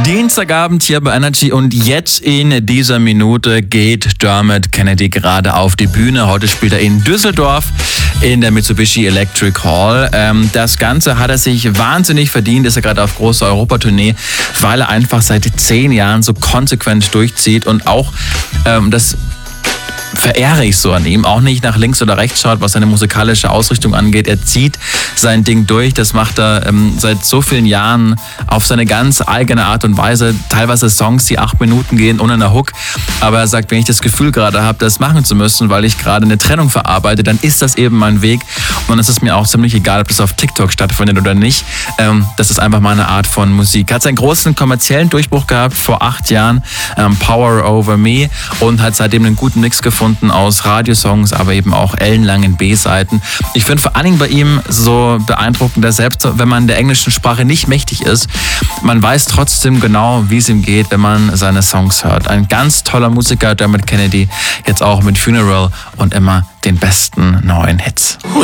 Dienstagabend hier bei Energy und jetzt in dieser Minute geht Dermot Kennedy gerade auf die Bühne. Heute spielt er in Düsseldorf in der Mitsubishi Electric Hall. Das Ganze hat er sich wahnsinnig verdient, ist er gerade auf großer Europatournee, weil er einfach seit 10 Jahren so konsequent durchzieht und auch das verehre ich so an ihm, auch nicht nach links oder rechts schaut, was seine musikalische Ausrichtung angeht. Er zieht sein Ding durch, das macht er seit so vielen Jahren auf seine ganz eigene Art und Weise. Teilweise Songs, die 8 Minuten gehen ohne eine Hook, aber er sagt, wenn ich das Gefühl gerade habe, das machen zu müssen, weil ich gerade eine Trennung verarbeite, dann ist das eben mein Weg und dann ist es mir auch ziemlich egal, ob das auf TikTok stattfindet oder nicht. Das ist einfach meine Art von Musik. Hat seinen großen kommerziellen Durchbruch gehabt vor 8 Jahren, Power Over Me, und hat seitdem einen guten Mix gefunden aus Radiosongs, aber eben auch ellenlangen B-Seiten. Ich finde vor allen Dingen bei ihm so beeindruckend, dass selbst wenn man der englischen Sprache nicht mächtig ist, man weiß trotzdem genau, wie es ihm geht, wenn man seine Songs hört. Ein ganz toller Musiker, Dermot Kennedy, jetzt auch mit Funeral und immer den besten neuen Hits.